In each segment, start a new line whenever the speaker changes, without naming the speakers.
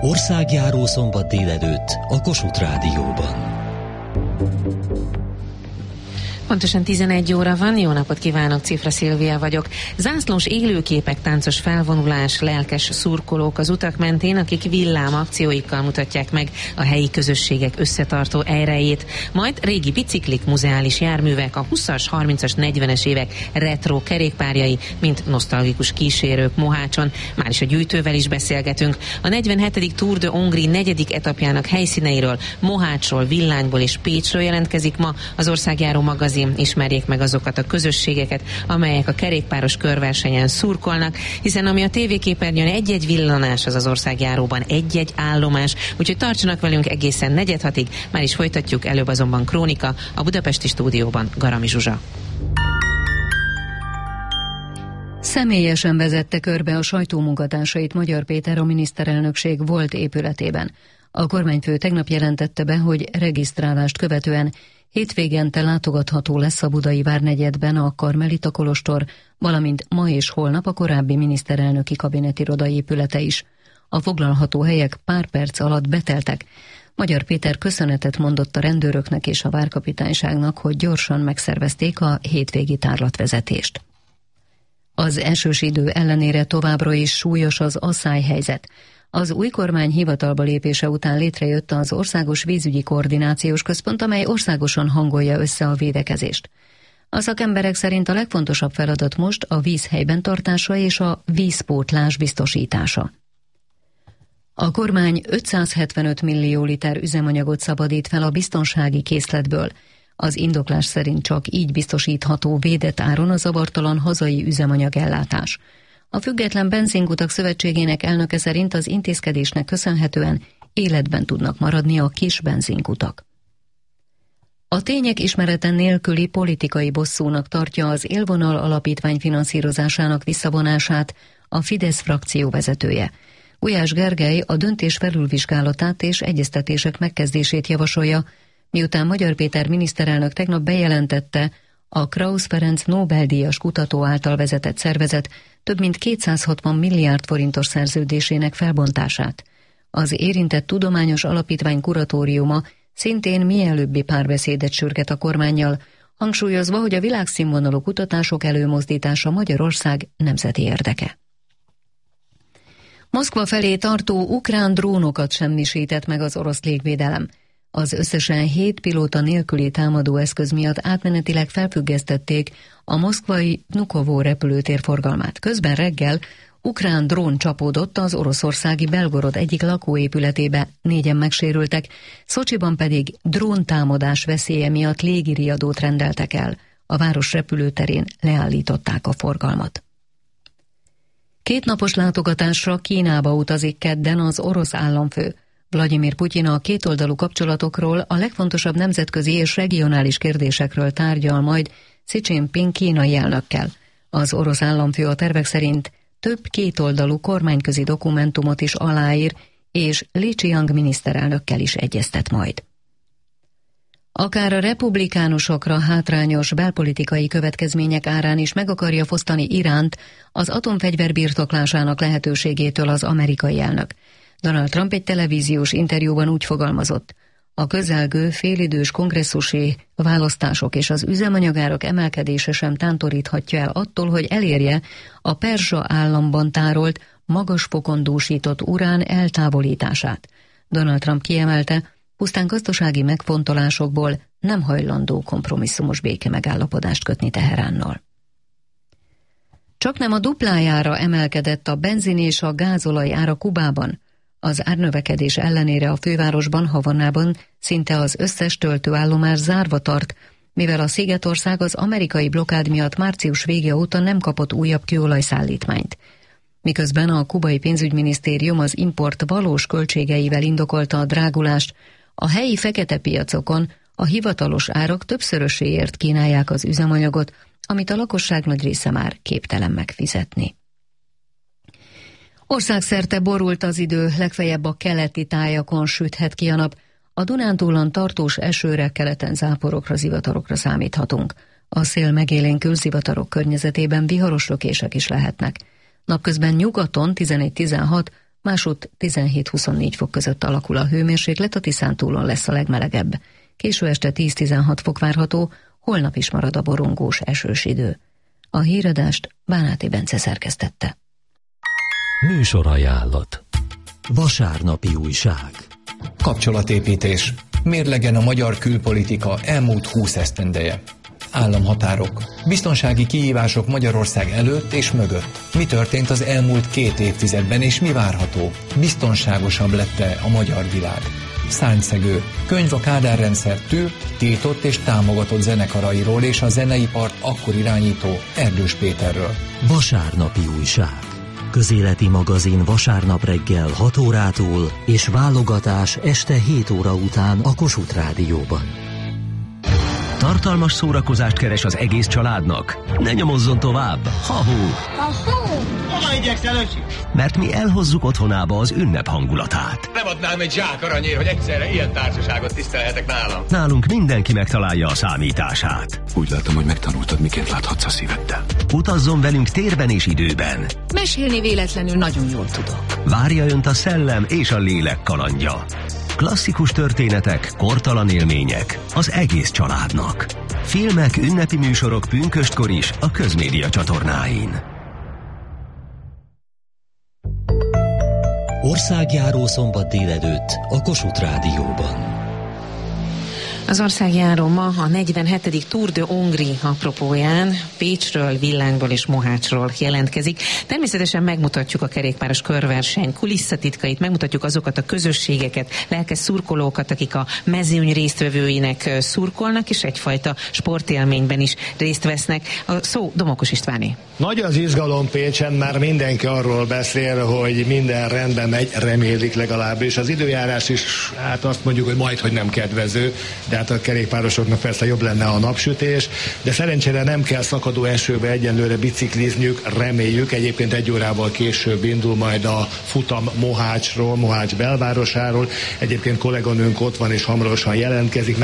Országjáró szombat délelőtt a Kossuth Rádióban.
Pontosan 11 óra van, jó napot kívánok, Cifra Szilvia vagyok. Zászlós élőképek, táncos felvonulás, lelkes szurkolók az utak mentén, akik villám akcióikkal mutatják meg a helyi közösségek összetartó erejét. Majd régi biciklik, muzeális járművek, a 20-as, 30-as, 40-es évek retro kerékpárjai, mint nosztalgikus kísérők Mohácson. Már is a gyűjtővel is beszélgetünk. A 47. Tour de Hongrie 4. etapjának helyszíneiről, Mohácsról, Villányból és Pécsről jelentkezik ma az országjáró magazin. Ismerjék meg azokat a közösségeket, amelyek a kerékpáros körversenyen szurkolnak, hiszen ami a tévéképernyőn egy-egy villanás, az az országjáróban egy-egy állomás, úgyhogy tartsanak velünk egészen 4:06-ig, már is folytatjuk, előbb azonban krónika, a budapesti stúdióban Garami Zsuzsa.
Személyesen vezette körbe a sajtómunkatársait Magyar Péter a miniszterelnökség volt épületében. A kormányfő tegnap jelentette be, hogy regisztrálást követően hétvégente látogatható lesz a budai várnegyedben a Karmelita kolostor, valamint ma és holnap a korábbi miniszterelnöki kabinetiroda épülete is. A foglalható helyek pár perc alatt beteltek. Magyar Péter köszönetet mondott a rendőröknek és a várkapitányságnak, hogy gyorsan megszervezték a hétvégi tárlatvezetést. Az esős idő ellenére továbbra is súlyos az asszályhelyzet. Az új kormány hivatalba lépése után létrejött az Országos Vízügyi Koordinációs Központ, amely országosan hangolja össze a védekezést. A szakemberek szerint a legfontosabb feladat most a víz helyben tartása és a vízpótlás biztosítása. A kormány 575 millió liter üzemanyagot szabadít fel a biztonsági készletből. Az indoklás szerint csak így biztosítható védett áron a zavartalan hazai üzemanyagellátás. A Független Benzinkutak Szövetségének elnöke szerint az intézkedésnek köszönhetően életben tudnak maradni a kis benzinkutak. A tények ismerete nélküli politikai bosszúnak tartja az Élvonal Alapítvány finanszírozásának visszavonását a Fidesz frakció vezetője. Gulyás Gergely a döntés felülvizsgálatát és egyeztetések megkezdését javasolja, miután Magyar Péter miniszterelnök tegnap bejelentette, a Krausz Ferenc Nobel-díjas kutató által vezetett szervezet több mint 260 milliárd forintos szerződésének felbontását. Az érintett tudományos alapítvány kuratóriuma szintén mielőbbi párbeszédet sürget a kormánnyal, hangsúlyozva, hogy a világszínvonalú kutatások előmozdítása Magyarország nemzeti érdeke. Moszkva felé tartó ukrán drónokat semmisített meg az orosz légvédelem. Az összesen 7 pilóta nélküli támadóeszköz miatt átmenetileg felfüggesztették a moszkvai Vnukovo repülőtér forgalmát. Közben reggel ukrán drón csapódott az oroszországi Belgorod egyik lakóépületébe, 4-en megsérültek, Szocsiban pedig dróntámadás veszélye miatt légiriadót rendeltek el. A város repülőterén leállították a forgalmat. 2 napos látogatásra Kínába utazik kedden az orosz államfő. Vladimir Putyin a kétoldalú kapcsolatokról, a legfontosabb nemzetközi és regionális kérdésekről tárgyal majd Xi Jinping kínai elnökkel. Az orosz államfő a tervek szerint több kétoldalú kormányközi dokumentumot is aláír, és Li Qiang miniszterelnökkel is egyeztet majd. Akár a republikánusokra hátrányos belpolitikai következmények árán is meg akarja fosztani Iránt az atomfegyver birtoklásának lehetőségétől az amerikai elnök. Donald Trump egy televíziós interjúban úgy fogalmazott: a közelgő félidős kongresszusi választások és az üzemanyagárak emelkedése sem tántoríthatja el attól, hogy elérje a Perzsa államban tárolt, magas fokon dúsított urán eltávolítását. Donald Trump kiemelte, pusztán gazdasági megfontolásokból nem hajlandó kompromisszumos békemegállapodást kötni Teheránnal. Csaknem a duplájára emelkedett a benzin és a gázolaj ára Kubában. Az árnövekedés ellenére a fővárosban, Havannában szinte az összes töltőállomás zárva tart, mivel a Szigetország az amerikai blokkád miatt március vége óta nem kapott újabb kőolajszállítmányt. Miközben a kubai pénzügyminisztérium az import valós költségeivel indokolta a drágulást, a helyi fekete piacokon a hivatalos árak többszöröséért kínálják az üzemanyagot, amit a lakosság nagy része már képtelen megfizetni. Országszerte borult az idő, legfeljebb a keleti tájakon süthet ki a nap. A Dunántúlon tartós esőre, keleten záporokra, zivatarokra számíthatunk. A szél megélénkül, zivatarok környezetében viharos lökések is lehetnek. Napközben nyugaton 11-16, másútt 17-24 fok között alakul a hőmérséklet, a Tiszántúlon lesz a legmelegebb. Késő este 10-16 fok várható, holnap is marad a borongós, esős idő. A híradást Bánáti Bence szerkesztette.
Műsorajánlat. Vasárnapi újság.
Kapcsolatépítés. Mérlegen a magyar külpolitika elmúlt 20 esztendeje. Államhatárok. Biztonsági kihívások Magyarország előtt és mögött. Mi történt az elmúlt 2 évtizedben és mi várható? Biztonságosabb lett-e a magyar világ? Szárnyszegő. Könyv a Kádár rendszer tiltott és támogatott zenekarairól és a zeneipart akkor irányító Erdős Péterről.
Vasárnapi újság. Közéleti magazin vasárnap reggel 6 órától és válogatás este 7 óra után a Kossuth Rádióban. Tartalmas szórakozást keres az egész családnak? Ne nyomozzon tovább! Ha-hó!
Hova igyekszel, öcsi?
Mert mi elhozzuk otthonába az ünnep hangulatát.
Nem adnám egy zsák aranyért, hogy egyszerre ilyen társaságot tisztelhetek nálam.
Nálunk mindenki megtalálja a számítását.
Úgy látom, hogy megtanultad, miként láthatsz a szíveddel.
Utazzon velünk térben és időben.
Mesélni véletlenül nagyon jól tudok.
Várja önt a szellem és a lélek kalandja. Klasszikus történetek, kortalan élmények az egész családnak. Filmek, ünnepi műsorok pünköstkor is a Közmédia csatornáin. Országjáró szombat délelőtt a Kossuth Rádióban.
Az országjáró ma a 47. Tour de Hongrie apropóján Pécsről, Villányból és Mohácsról jelentkezik. Természetesen megmutatjuk a kerékpáros körverseny kulisszatitkait, megmutatjuk azokat a közösségeket, lelkes szurkolókat, akik a mezőny résztvevőinek szurkolnak, és egyfajta sportélményben is részt vesznek. A szó Domokos Istváné.
Nagy az izgalom Pécsen, már mindenki arról beszél, hogy minden rendben megy, remélik legalábbis. Az időjárás is, hát azt mondjuk, hogy majdhogy nem kedvező, de hát a kerékpárosoknak persze jobb lenne a napsütés, de szerencsére nem kell szakadó esőbe egyenlőre biciklizniük, reméljük. Egyébként 1 órával később indul majd a futam Mohácsról, Mohács belvárosáról. Egyébként kolléganőnk ott van és hamarosan jelentkezik,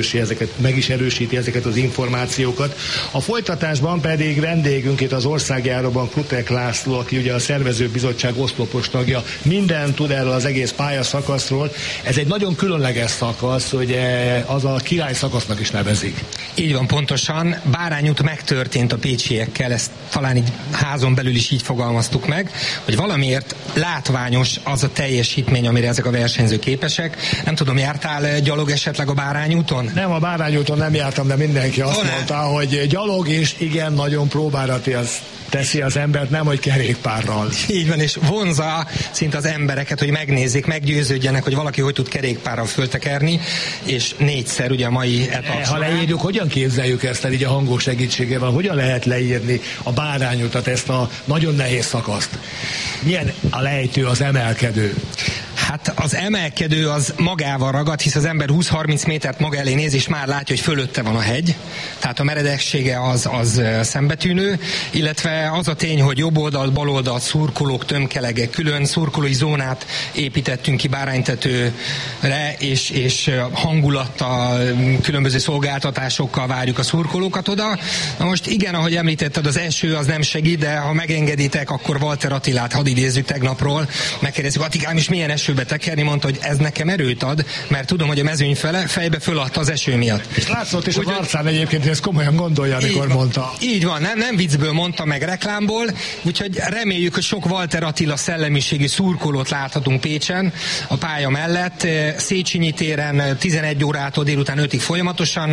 meg is erősíti ezeket az információkat. A folytatásban pedig vendégünk itt az országjáróban Krutek László, aki ugye a szervezőbizottság oszlopos tagja, minden tud erről az egész pályaszakaszról. Ez egy nagyon különleges szakasz, ugye az a király szakasznak is nevezik.
Így van, pontosan. Bárányút megtörtént a pécsiekkel, ezt talán így házon belül is így fogalmaztuk meg, hogy valamiért látványos az a teljesítmény, amire ezek a versenyzők képesek. Nem tudom, jártál gyalog esetleg a Bárányúton?
Nem, a Bárányúton nem jártam, de mindenki azt mondta, hogy gyalog is igen, nagyon próbára teszi az embert, nem hogy kerékpárral.
Így van, és vonza szinte az embereket, hogy megnézzék, meggyőződjenek, hogy valaki hogy tud kerékpárral föltekerni, és 4-szer ugye a mai etap.
Ha leírjuk, hogyan képzeljük ezt el így a hangok segítségével, hogyan lehet leírni a Bárányutat, ezt a nagyon nehéz szakaszt? Milyen a lejtő, az emelkedő?
Hát az emelkedő az magával ragad, hisz az ember 20-30 métert maga elé néz, és már látja, hogy fölötte van a hegy. Tehát a meredeksége az szembetűnő, illetve az a tény, hogy jobb oldalt, bal oldalt szurkolók tömkelege, külön szurkolói zónát építettünk ki Báránytetőre, és hangulattal, különböző szolgáltatásokkal várjuk a szurkolókat oda. Na most igen, ahogy említetted, az eső az nem segít, de ha megengeditek, akkor Walter Attilát hadd idézzük tegnapról. Megkérdezzük, Attikám is milyen esőbe tekerni, mondta, hogy ez nekem erőt ad, mert tudom, hogy a mezőny fejbe föladta az eső miatt.
És látszott is az arcán egyébként, hogy ezt komolyan gondolja, amikor mondta.
Így van, nem viccből mondta, meg reklámból, úgyhogy reméljük, hogy sok Walter Attila szellemiségű szurkolót láthatunk Pécsen a pálya mellett. Széchenyi téren 11 órától délután 5-ig folyamatosan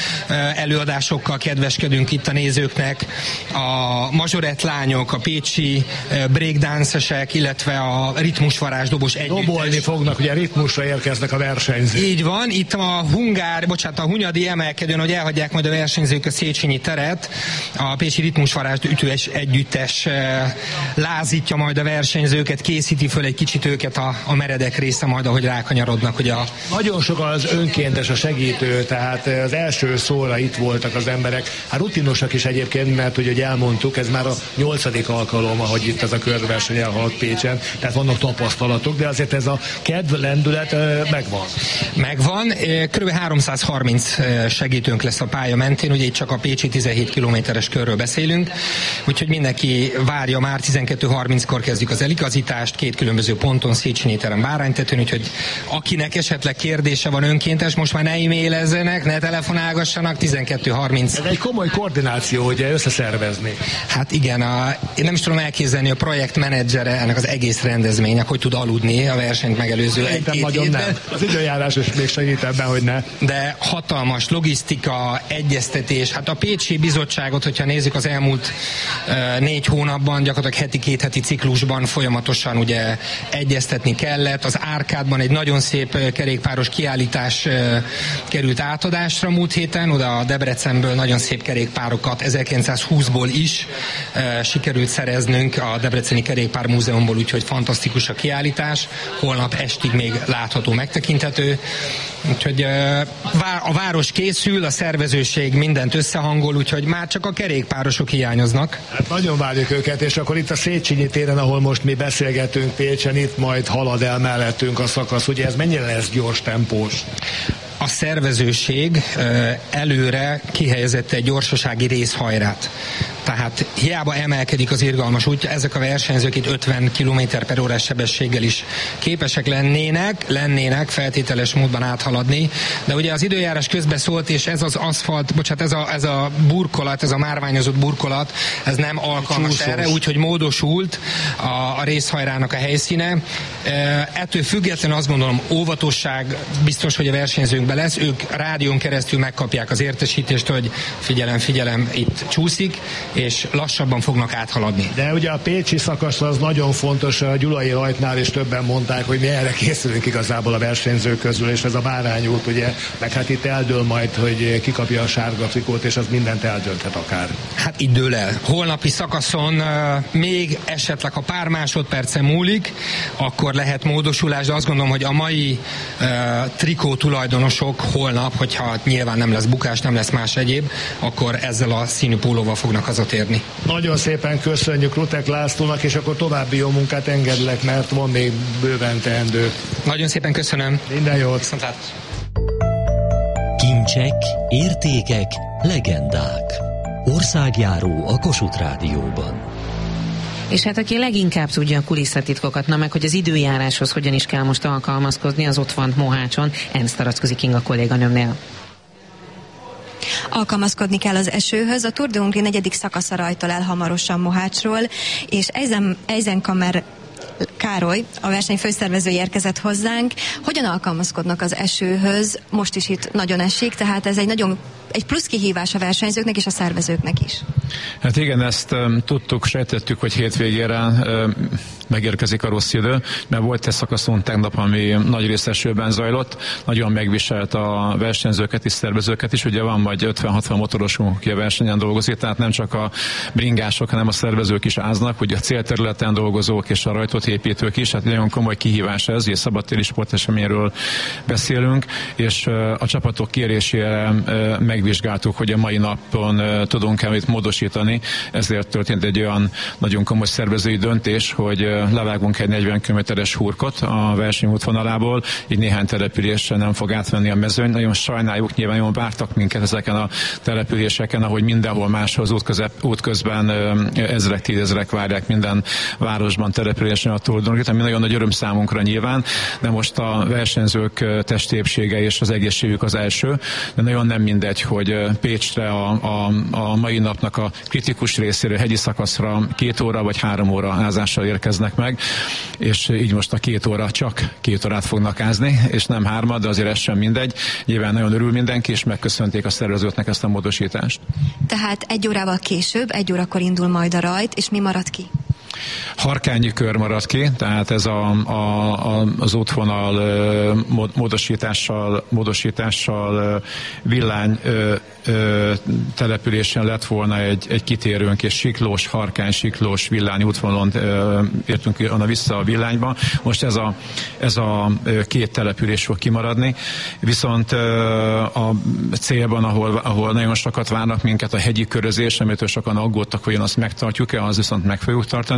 előadásokkal kedveskedünk itt a nézőknek. A mazsorett lányok, a pécsi breakdancesek, illetve a ritmusvarázsdobos
dobolni fognak, ugye ritmusra érkeznek a versenyzők.
Így van, itt a hunyadi emelkedőn, hogy elhagyják majd a versenyzők a Széchenyi teret, a pécsi ritmusvarázs ütős együttes lázítja majd a versenyzőket, készíti föl egy kicsit őket a meredek része majd, ahogy rákanyarodnak. Ugye
Nagyon sok az önkéntes, a segítő, tehát az első szóra itt voltak az emberek. Hát rutinosak is egyébként, mert ugye elmondtuk, ez már a 8. alkalom, ahogy itt ez a körverseny elhaladt Pécsen, tehát vannak tapasztalatok, de azért ez ez a kedv, lendület megvan.
Megvan, kb. 330 segítőnk lesz a pálya mentén, ugye itt csak a pécsi 17 kilométeres körről beszélünk, úgyhogy mindenki várja, már 12:30-kor kezdjük az eligazítást, 2 különböző ponton, Széchenyi téren, Báránytetőn, úgyhogy akinek esetleg kérdése van önkéntes, most már ne e-mailezzenek, ne telefonálgassanak, 12:30.
Ez egy komoly koordináció, ugye, összeszervezni.
Hát igen, én nem is tudom elképzelni a projektmenedzsere ennek az egész rendezvénynek, hogy tud aludni a versenyt megelőző egy-két hétben.
Az időjárás is még segít ebben, hogy ne.
De hatalmas logisztika, egyeztetés, hát a Pécsi Bizottságot, hogyha nézzük az elmúlt 4 hónapban, gyakorlatilag heti 2 heti ciklusban folyamatosan ugye egyeztetni kellett. Az Árkádban egy nagyon szép kerékpáros kiállítás került átadásra múlt héten, oda a Debrecenből nagyon szép kerékpárokat 1920-ból is sikerült szereznünk a Debreceni Kerékpármúzeumból, úgyhogy fantasztikus a kiállítás. Holnap estig még látható, megtekinthető. Úgyhogy a város készül, a szervezőség mindent összehangol, úgyhogy már csak a kerékpárosok hiányoznak.
Hát nagyon várjuk őket, és akkor itt a Széchenyi téren, ahol most mi beszélgetünk Pécsen, itt majd halad el mellettünk a szakasz. Ugye ez mennyire lesz gyors, tempós?
A szervezőség előre kihelyezett egy gyorsasági részhajrát. Tehát hiába emelkedik az irgalmas út, ezek a versenyzők itt 50 km/h sebességgel is képesek lennének feltételes módban áthaladni, de ugye az időjárás közben szólt, és ez az aszfalt, ez a burkolat, ez a márványozott burkolat, ez nem alkalmas erre, úgyhogy módosult a részhajrának a helyszíne. Ettől függetlenül azt gondolom, óvatosság biztos, hogy a versenyzőkben lesz, ők rádión keresztül megkapják az értesítést, hogy figyelem, itt csúszik, és lassabban fognak áthaladni.
De ugye a pécsi szakasz az nagyon fontos, a Gyulai rajtnál is többen mondták, hogy mi erre készülünk igazából a versenyzők közül, és ez a Bárányút, ugye, meg hát itt eldől majd, hogy kikapja a sárga trikót, és az mindent eldönthet akár.
Hát itt dől el. Holnapi szakaszon még esetleg, ha pár másodpercen múlik, akkor lehet módosulás, de azt gondolom, hogy a mai trikó tulajdonosok holnap, hogyha nyilván nem lesz bukás, nem lesz más egyéb, akkor ezzel a színű pólóval fognak hazatérni.
Nagyon szépen köszönjük Rutek Lászlónak, és akkor további jó munkát engedlek, mert van még bőven teendő.
Nagyon szépen köszönöm.
Minden jót.
Kincsek, értékek, legendák. Országjáró a Kossuth Rádióban.
És hát aki leginkább tudja a kulisszatitkokat, na meg hogy az időjáráshoz hogyan is kell most alkalmazkodni, az ott van Mohácson, Ernst Tarackozi Kinga kolléganőmnél.
Alkalmazkodni kell az esőhöz. A Tour de Hongrie 4. szakasza rajtol el hamarosan Mohácsról, és Eisenkammer Károly, a verseny főszervezője érkezett hozzánk. Hogyan alkalmazkodnak az esőhöz? Most is itt nagyon esik, tehát ez egy plusz kihívás a versenyzőknek és a szervezőknek is.
Hát igen, ezt tudtuk, sejtettük, hogy hétvégére megérkezik a rossz idő, mert volt egy szakaszunk tegnap, ami nagy rész esőben zajlott, nagyon megviselt a versenyzőket és szervezőket is, ugye van majd 50-60 motorosunk, aki a versenyen dolgozik, tehát nem csak a bringások, hanem a szervezők is áznak, ugye a célterületen dolgozók és a rajtot építők is, hát nagyon komoly kihívás ez, ugye szabadtéri sporteseményről beszélünk, és a csapatok kérésére megvizsgáltuk, hogy a mai napon tudunk-e mit módosítani, ezért történt egy olyan nagyon komoly szervezői döntés, hogy levágunk egy 40 km-es hurkot a versenyútvonalából, így néhány településen nem fog átvenni a mezőny. Nagyon sajnáljuk, nyilván nagyon vártak minket ezeken a településeken, ahogy mindenhol máshol útközben ezrek, tízezrek várják minden városban, településen a Tour de Hongrie, ami nagyon nagy öröm számunkra nyilván, de most a versenyzők testépsége és az egészségük az első, de nagyon nem mindegy, hogy Pécsre a mai napnak a kritikus részére, hegyi szakaszra 2 óra vagy 3 óra ázással érkeznek meg, és így most a 2 óra csak 2 órát fognak ázni, és nem 3, de azért ez sem mindegy. Nyilván nagyon örül mindenki, és megköszönték a szervezőknek ezt a módosítást.
Tehát 1 órával később, 1 órakor indul majd a rajt, és mi marad ki?
Harkányi kör marad ki, tehát ez az útvonal módosítással villány településen lett volna egy kitérőnk, és siklós, harkány, siklós villány útvonalon értünk vissza a villányba. Most ez a 2 település fog kimaradni, viszont a célban, ahol nagyon sokat várnak minket, a hegyi körözés, amitől sokan aggódtak, hogy azt megtartjuk-e, az viszont meg fogjuk tartani.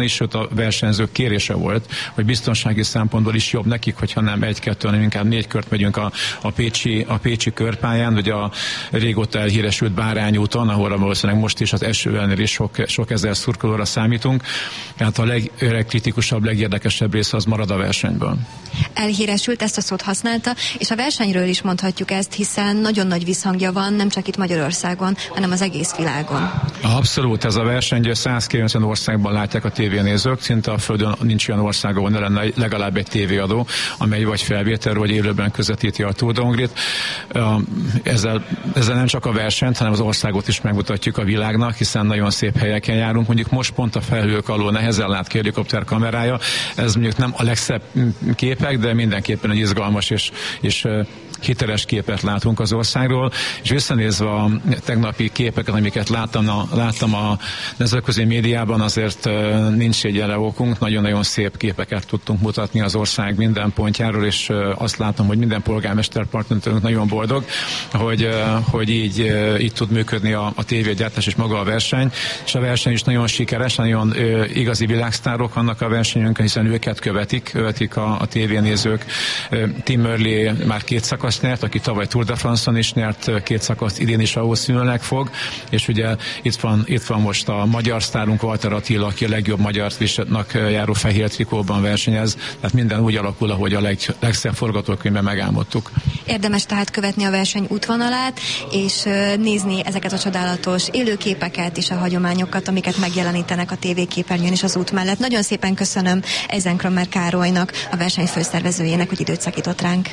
is, sőt a versenyzők kérése volt, hogy biztonsági szempontból is jobb nekik, hogyha nem 1-2, hanem inkább 4 kört megyünk a Pécsi körpályán, vagy a régóta elhíresült Bárány úton, ahol valószínűleg most is az eső ellenére is sok ezer szurkolóra számítunk. Tehát a legkritikusabb, legérdekesebb része az marad a versenyből.
Elhíresült, ezt a szót használta, és a versenyről is mondhatjuk ezt, hiszen nagyon nagy visszhangja van, nem csak itt Magyarországon, hanem az egész világon.
Abszolút, ez a verseny 190 országban látják a tévénézők, szinte a Földön nincs olyan ország, ahol ne lenne legalább egy tévéadó, amely vagy felvétel, vagy élőben közvetíti a Tour de Hongrie-t. Ezzel nem csak a versenyt, hanem az országot is megmutatjuk a világnak, hiszen nagyon szép helyeken járunk. Mondjuk most pont a felhők alól nehezen lát ki a helikopter kamerája. Ez mondjuk nem a legszebb képek, de mindenképpen egy izgalmas és hiteles képet látunk az országról, és visszanézve a tegnapi képeket, amiket láttam a nemzetközi médiában, azért nincs egy erre okunk, nagyon-nagyon szép képeket tudtunk mutatni az ország minden pontjáról, és azt látom, hogy minden polgármesterpartnerünk nagyon boldog, hogy így tud működni a tévégyártás és maga a verseny, és a verseny is nagyon sikeres, nagyon igazi világsztárok vannak a versenyünkön, hiszen őket követik a tévénézők. Tim Murley már 2 szakaszt nyert, aki tavaly Tour de France-on is nyert 2 szakaszt, idén is valószínűleg fog, és ugye itt van most a magyar sztárunk, Walter Attila, aki a legjobb magyar visetnek járó fehér trikóban versenyez, tehát minden úgy alakul, ahogy a legszebb forgatókönyvben megálmodtuk.
Érdemes tehát követni a verseny útvonalát, és nézni ezeket a csodálatos élőképeket és a hagyományokat, amiket megjelenítenek a tévéképernyőn és az út mellett. Nagyon szépen köszönöm Eisenkramer Károlynak, a verseny főszervezőjének, hogy időt szakított ránk.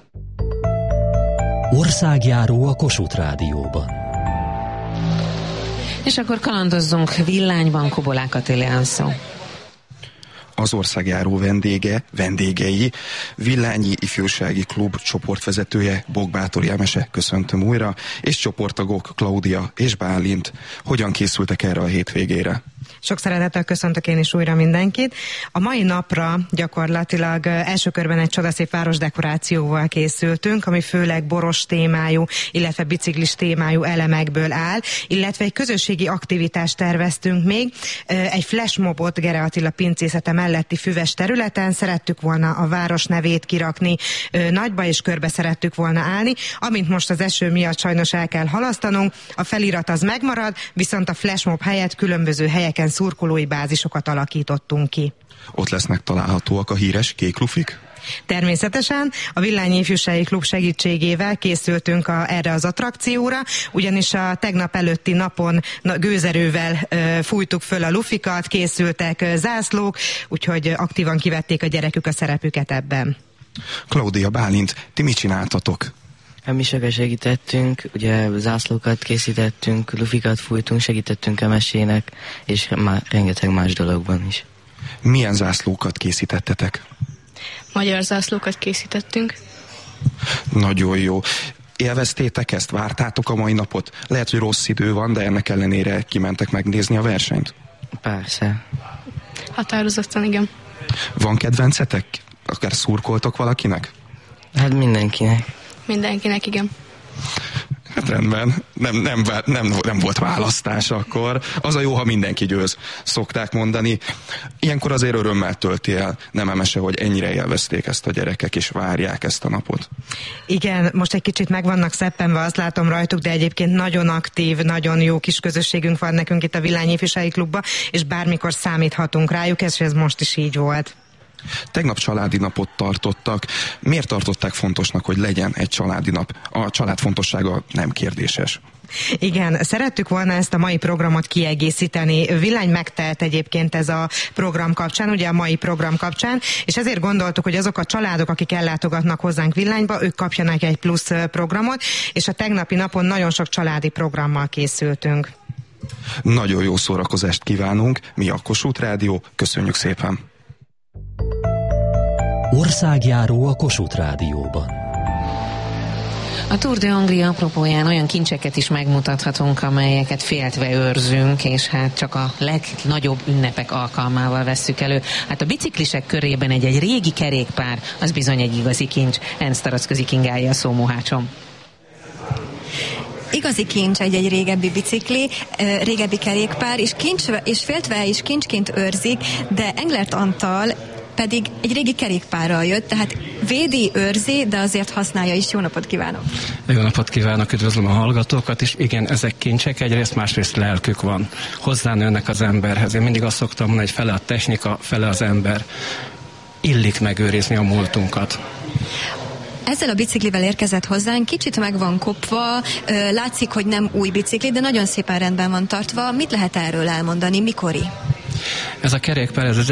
Országjáró a Kossuth Rádióban.
És akkor kalandozzunk villányban, Kubolák Attila szó.
Az országjáró vendégei, Villányi Ifjúsági Klub csoportvezetője, Bogbátor Jemese, köszöntöm újra, és csoporttagok Klaudia és Bálint. Hogyan készültek erre a hétvégére?
Sok szeretettel köszöntök én is újra mindenkit. A mai napra gyakorlatilag első körben egy csodaszép városdekorációval készültünk, ami főleg boros témájú, illetve biciklis témájú elemekből áll, illetve egy közösségi aktivitást terveztünk még. Egy flashmobot Gere Attila pincészete melletti füves területen szerettük volna a város nevét kirakni nagyba, és körbe szerettük volna állni. Amint most az eső miatt sajnos el kell halasztanunk, a felirat az megmarad, viszont a flashmob helyett különböző helyeken szurkolói bázisokat alakítottunk ki.
Ott lesznek találhatóak a híres kék lufik?
Természetesen a Villányi Ifjúsági Klub segítségével készültünk erre az attrakcióra, ugyanis a tegnap előtti napon gőzerővel fújtuk föl a lufikat, készültek zászlók, úgyhogy aktívan kivették a gyerekük a szerepüket ebben.
Klaudia, Bálint, ti mit csináltatok?
Mi sokat segítettünk, ugye zászlókat készítettünk, lufikat fújtunk, segítettünk a mesének, és már rengeteg más dologban is.
Milyen zászlókat készítettetek?
Magyar zászlókat készítettünk.
Nagyon jó. Élveztétek ezt? Vártátok a mai napot? Lehet, hogy rossz idő van, de ennek ellenére kimentek megnézni a versenyt?
Persze.
Határozottan, igen.
Van kedvencetek? Akár szurkoltok valakinek?
Hát mindenkinek.
Mindenkinek, igen.
Hát rendben, nem volt választás akkor. Az a jó, ha mindenki győz, szokták mondani. Ilyenkor azért örömmel tölti el, nem Emese, hogy ennyire élvezték ezt a gyerekek, és várják ezt a napot.
Igen, most egy kicsit meg vannak szeppenve, azt látom rajtuk, de egyébként nagyon aktív, nagyon jó kis közösségünk van nekünk itt a Villányi Ifjúsági Klubban, és bármikor számíthatunk rájuk, és ez most is így volt.
Tegnap családi napot tartottak. Miért tartották fontosnak, hogy legyen egy családi nap? A család fontossága nem kérdéses.
Igen, szerettük volna ezt a mai programot kiegészíteni. Villány megtelt egyébként ez a program kapcsán, ugye a mai program kapcsán, és ezért gondoltuk, hogy azok a családok, akik ellátogatnak hozzánk Villányba, ők kapjanak egy plusz programot, és a tegnapi napon nagyon sok családi programmal készültünk.
Nagyon jó szórakozást kívánunk, mi a Kossuth Rádió, köszönjük szépen!
Országjáró a Kossuth Rádióban.
A Tour de Hongrie apropóján olyan kincseket is megmutathatunk, amelyeket féltve őrzünk, és hát csak a legnagyobb ünnepek alkalmával vesszük elő. Hát a biciklisek körében egy régi kerékpár, az bizony egy igazi kincs. Ernst Taracközi Kingája a szó, Mohácsom.
igazi kincs egy régebbi bicikli, régebbi kerékpár, és féltve is kincsként őrzik, de Englert Antal pedig egy régi kerékpárral jött, tehát védi, őrzi, de azért használja is. Jó napot kívánok!
Jó napot kívánok, üdvözlöm a hallgatókat, és igen, ezek kincsek, egyrészt, másrészt lelkük van. Hozzánőnek az emberhez. Én mindig azt szoktam mondani, hogy fele a technika, fele az ember. Illik megőrizni a múltunkat.
Ezzel a biciklivel érkezett hozzánk, kicsit meg van kopva, látszik, hogy nem új bicikli, de nagyon szépen rendben van tartva. Mit lehet erről elmondani? Mikori?
Ez a kerékpár, ez az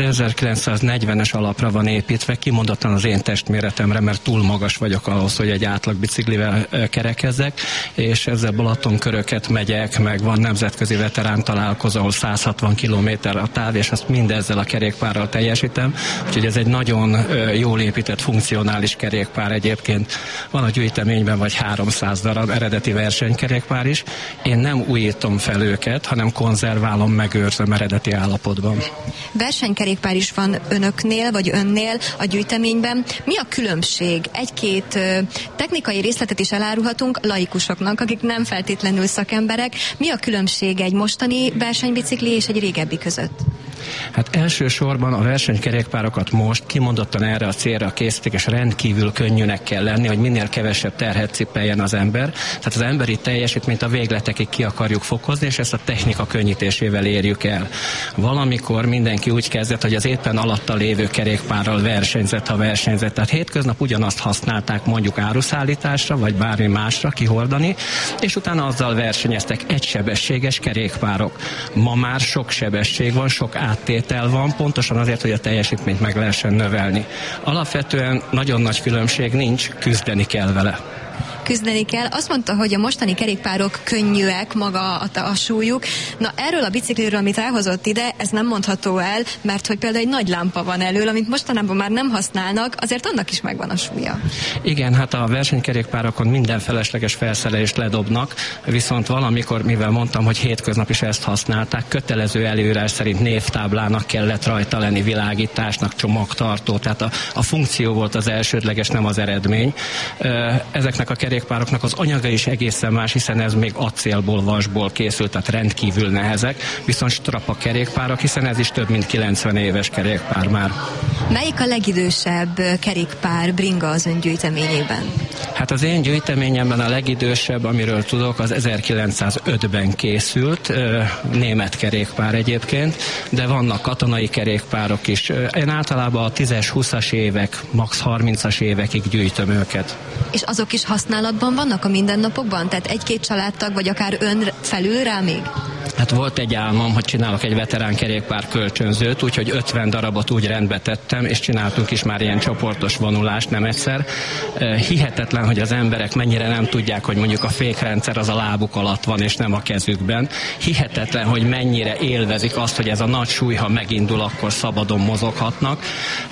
1940-es alapra van építve, kimondottan az én testméretemre, mert túl magas vagyok ahhoz, hogy egy átlag biciklivel kerekezzek, és ezzel Balatonköröket megyek, meg van nemzetközi veterán találkozó, ahol 160 km a táv, és azt mindezzel a kerékpárral teljesítem, úgyhogy ez egy nagyon jól épített, funkcionális kerékpár egyébként. Van a gyűjteményben vagy 300 darab eredeti versenykerékpár is. Én nem újítom fel őket, hanem konzerválom, megőrzöm eredeti állapotban.
Versenykerékpár is van önöknél, vagy önnél a gyűjteményben. Mi a különbség? Egy-két technikai részletet is elárulhatunk laikusoknak, akik nem feltétlenül szakemberek. Mi a különbség egy mostani versenybicikli és egy régebbi között?
Hát elsősorban a versenykerékpárokat most kimondottan erre a célra készítik, és rendkívül könnyűnek kell lenni, hogy minél kevesebb terhet cipeljen az ember. Tehát az emberi teljesítményt a végletekig ki akarjuk fokozni, és ezt a technika könnyítésével érjük el. Valamikor mindenki úgy kezdett, hogy az éppen alatta lévő kerékpárral versenyzett, ha versenyzett. Tehát hétköznap ugyanazt használták mondjuk áruszállításra, vagy bármi másra kihordani, és utána azzal versenyeztek egysebességes kerékpárok. Ma már sok sebesség van, sok áttétel van, pontosan azért, hogy a teljesítményt meg lehessen növelni. Alapvetően nagyon nagy különbség nincs, küzdeni kell vele.
Küzdeni kell. Azt mondta, hogy a mostani kerékpárok könnyűek, maga a súlyuk. Na, erről a bicikliről, amit elhozott ide, ez nem mondható el, mert hogy például egy nagy lámpa van elől, amit mostanában már nem használnak, azért annak is megvan a súlya.
Igen, hát a versenykerékpárokon minden felesleges felszerelést ledobnak, viszont valamikor, mivel mondtam, hogy hétköznap is ezt használták, kötelező előírás szerint névtáblának kellett rajta lenni, világításnak, csomagtartó, tehát a funkció volt az elsődleges, nem az eredmény. Ezeknek a kerékpároknak az anyaga is egészen más, hiszen ez még acélból, vasból készült, tehát rendkívül nehezek, viszont strapa kerékpárok, hiszen ez is több mint 90 éves kerékpár már.
Melyik a legidősebb kerékpár, bringa az ön gyűjteményében?
Hát az én gyűjteményemben a legidősebb, amiről tudok, az 1905-ben készült, német kerékpár egyébként, de vannak katonai kerékpárok is. Én általában a 10-es, 20-as évek, max. 30-as évekig gyűjtöm őket.
És azok is használatban vannak a mindennapokban? Tehát egy-két családtag, vagy akár ön felül rá még?
Hát volt egy álmom, hogy csinálok egy veterán kerékpár kölcsönzőt, úgyhogy 50 darabot úgy rendbe tettem, és csináltunk is már ilyen csoportos vonulást, nem egyszer. Hihetetlen, hogy az emberek mennyire nem tudják, hogy mondjuk a fékrendszer az a lábuk alatt van, és nem a kezükben. Hihetetlen, hogy mennyire élvezik azt, hogy ez a nagy súly, ha megindul, akkor szabadon mozoghatnak.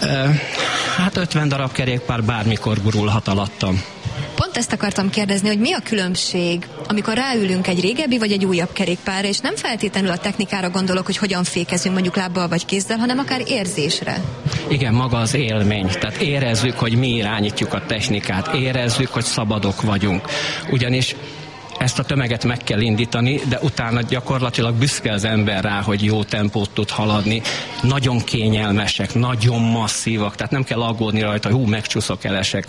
Hát 50 darab kerékpár bármikor gurulhat alattam.
Pont ezt akartam kérdezni, hogy mi a különbség, amikor ráülünk egy régebbi vagy egy újabb kerékpárra, és nem feltétlenül a technikára gondolok, hogy hogyan fékezünk mondjuk lábbal vagy kézzel, hanem akár érzésre.
Igen, maga az élmény. Tehát érezzük, hogy mi irányítjuk a technikát, érezzük, hogy szabadok vagyunk. Ugyanis ezt a tömeget meg kell indítani, de utána gyakorlatilag büszke az ember rá, hogy jó tempót tud haladni. Nagyon kényelmesek, nagyon masszívak, tehát nem kell aggódni rajta, hogy megcsúszok, elesek.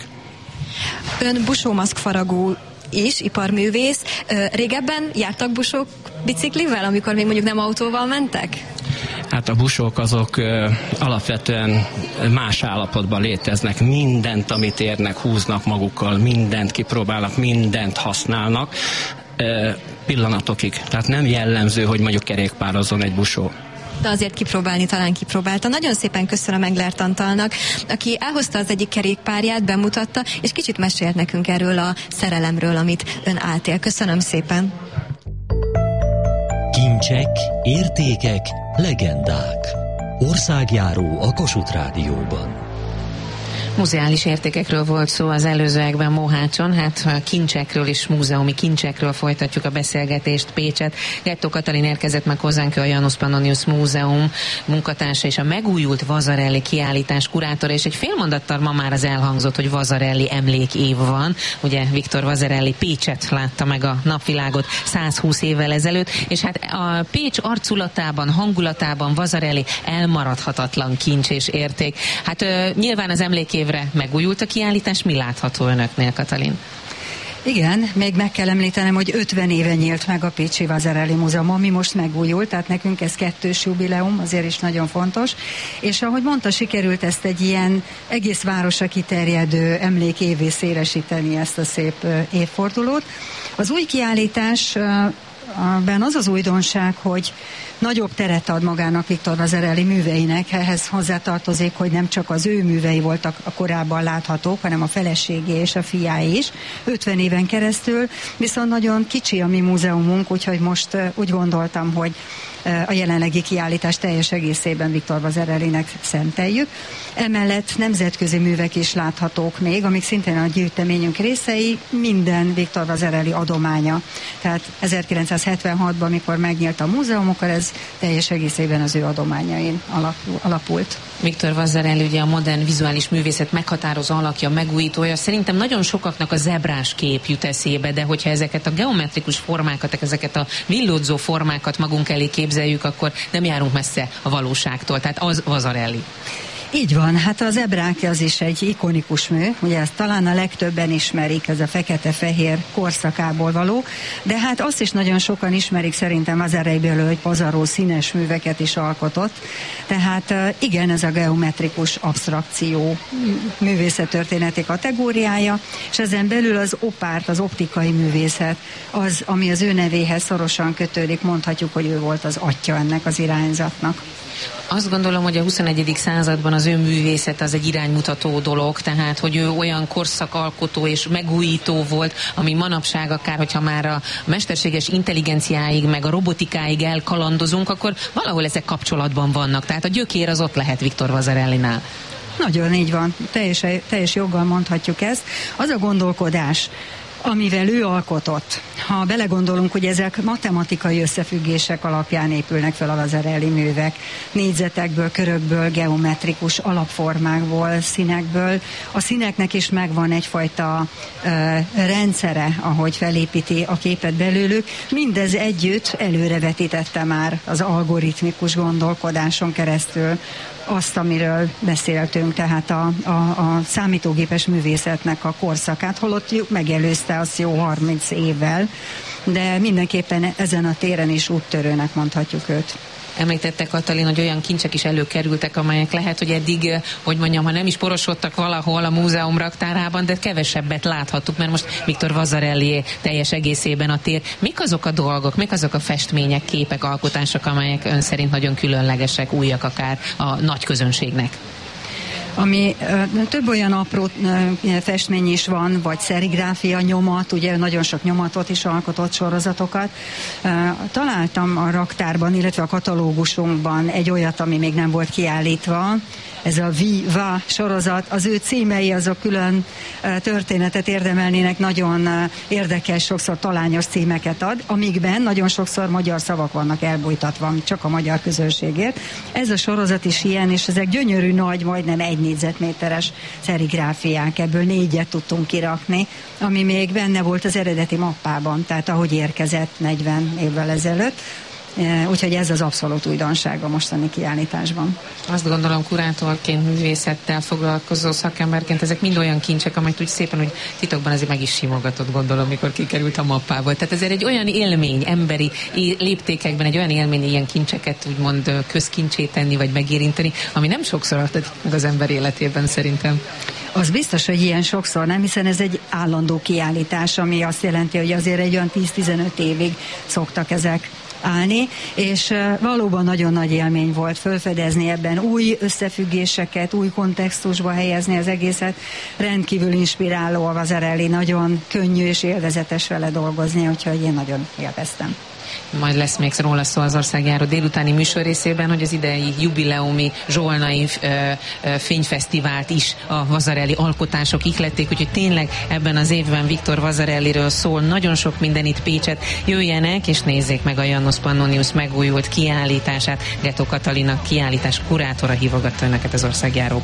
Ön busómaszkfaragó is, iparművész. Régebben jártak busók biciklivel, amikor még mondjuk nem autóval mentek?
Hát a busók azok alapvetően más állapotban léteznek. Mindent, amit érnek, húznak magukkal, mindent kipróbálnak, mindent használnak pillanatokig. Tehát nem jellemző, hogy mondjuk kerékpározzon egy busó.
De azért kipróbálni talán kipróbálta. Nagyon szépen köszönöm Englert Antalnak, aki elhozta az egyik kerékpárját, bemutatta, és kicsit mesélt nekünk erről a szerelemről, amit ön átél. Köszönöm szépen.
Kincsek, értékek, legendák. Országjáró a Kossuth Rádióban.
Muzeális értékekről volt szó az előzőekben Mohácson, hát kincsekről és múzeumi kincsekről folytatjuk a beszélgetést Pécset. Gettó Katalin érkezett meg hozzánk, a Janus Pannonius Múzeum munkatársa és a megújult Vasarely kiállítás kurátora, és egy fél mondattal ma már az elhangzott, hogy Vasarely emlékév van. Ugye Viktor Vasarely Pécset látta meg a napvilágot 120 évvel ezelőtt, és hát a Pécs arculatában, hangulatában Vasarely elmaradhatatlan kincs és érték. Hát nyilván az emlékévre megújult a kiállítás, mi látható önöknél, Katalin?
Igen, még meg kell említenem, hogy 50 éve nyílt meg a Pécsi Vasarely Múzeum, ami most megújult, tehát nekünk ez 2-s jubileum, azért is nagyon fontos, és ahogy mondta, sikerült ezt egy ilyen egész városra kiterjedő emlékévé szélesíteni, ezt a szép évfordulót. Az új kiállításban az az újdonság, hogy nagyobb teret ad magának Viktor Vasarely műveinek, ehhez hozzátartozik, hogy nem csak az ő művei voltak a korábban láthatók, hanem a feleségé és a fiái is, 50 éven keresztül, viszont nagyon kicsi a mi múzeumunk, úgyhogy most úgy gondoltam, hogy a jelenlegi kiállítás teljes egészében Viktor Vasarelynek szenteljük. Emellett nemzetközi művek is láthatók még, amik szintén a gyűjteményünk részei, minden Viktor Vasarely adománya. Tehát 1976-ban, amikor megnyílt a múzeum, akkor ez teljes egészében az ő adományain alapult.
Viktor Vasarely ugye a modern vizuális művészet meghatározó alakja, megújítója. Szerintem nagyon sokaknak a zebrás kép jut eszébe, de hogyha ezeket a geometrikus formákat, ezeket a villódzó formákat magunk elé képzeljük, akkor nem járunk messze a valóságtól. Tehát az Vasarely.
Így van, hát az zebrák az is egy ikonikus mű, ugye ezt talán a legtöbben ismerik, ez a fekete-fehér korszakából való, de hát azt is nagyon sokan ismerik szerintem Vasarelyből, hogy pozaró színes műveket is alkotott, tehát igen, ez a geometrikus absztrakció művészettörténeti kategóriája, és ezen belül az opárt, az optikai művészet, az, ami az ő nevéhez szorosan kötődik, mondhatjuk, hogy ő volt az atya ennek az irányzatnak.
Azt gondolom, hogy a 21. században az ő művészet az egy iránymutató dolog, tehát hogy ő olyan korszakalkotó és megújító volt, ami manapság akár, hogyha már a mesterséges intelligenciáig, meg a robotikáig elkalandozunk, akkor valahol ezek kapcsolatban vannak. Tehát a gyökér az ott lehet Viktor Vasarelynál.
Nagyon így van, teljes joggal mondhatjuk ezt. Az a gondolkodás, amivel ő alkotott. Ha belegondolunk, hogy ezek matematikai összefüggések alapján épülnek fel a Vasarely művek, négyzetekből, körökből, geometrikus alapformákból, színekből. A színeknek is megvan egyfajta rendszere, ahogy felépíti a képet belőlük. Mindez együtt előrevetítette már az algoritmikus gondolkodáson keresztül azt, amiről beszéltünk, tehát a számítógépes művészetnek a korszakát, holott megelőzte azt jó 30 évvel, de mindenképpen ezen a téren is úttörőnek mondhatjuk őt.
Említette Katalin, hogy olyan kincsek is előkerültek, amelyek lehet, hogy eddig, hogy mondjam, ha nem is porosodtak valahol a múzeum raktárában, de kevesebbet láthattuk, mert most Viktor Vasarely teljes egészében a tér. Mik azok a dolgok, mik azok a festmények, képek, alkotások, amelyek ön szerint nagyon különlegesek, újak akár a nagy közönségnek?
Ami több olyan apró festmény is van, vagy szerigráfia, nyomat, ugye nagyon sok nyomatot is alkotott, sorozatokat. Találtam a raktárban, illetve a katalógusunkban egy olyat, ami még nem volt kiállítva, ez a Viva sorozat, az ő címei azok külön történetet érdemelnének, nagyon érdekes, sokszor talányos címeket ad, amikben nagyon sokszor magyar szavak vannak elbújtatva, csak a magyar közönségért. Ez a sorozat is ilyen, és ezek gyönyörű nagy, majdnem 1 négyzetméteres szerigráfiák, ebből 4-et tudtunk kirakni, ami még benne volt az eredeti mappában, tehát ahogy érkezett 40 évvel ezelőtt. Úgyhogy ez az abszolút újdonság a mostani kiállításban.
Azt gondolom, kurátorként, művészettel foglalkozó szakemberként ezek mind olyan kincsek, amelyet úgy szépen, hogy titokban azért meg is simogatott, gondolom, mikor kikerült a mappából. Tehát ezért egy olyan élmény, emberi léptékekben egy olyan élmény, ilyen kincseket úgymond közkincsé tenni, vagy megérinteni, ami nem sokszor adatik meg az ember életében szerintem.
Az biztos, hogy ilyen sokszor nem, hiszen ez egy állandó kiállítás, ami azt jelenti, hogy azért egy olyan 10-15 évig szoktak ezek állni, és valóban nagyon nagy élmény volt felfedezni ebben új összefüggéseket, új kontextusba helyezni az egészet. Rendkívül inspiráló a Vasarely, nagyon könnyű és élvezetes vele dolgozni, úgyhogy én nagyon élveztem.
Majd lesz még róla szó az Országjáró délutáni műsorrészében, hogy az idei jubileumi zsolnai fényfesztivált is a Vasarely alkotások ihlették, úgyhogy tényleg ebben az évben Viktor Vasarelyről szól nagyon sok minden itt Pécset. Jöjjenek és nézzék meg a Janus Pannonius megújult kiállítását. Getó Katalina kiállítás kurátora hívogatta önöket az Országjáróban.